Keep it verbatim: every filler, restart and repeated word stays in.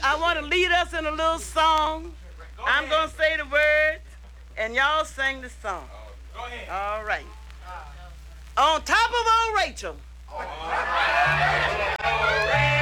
I want to lead us in a little song. Go I'm going to say the words, and y'all sing the song. Go ahead. All right. On top of old Rachel. All right.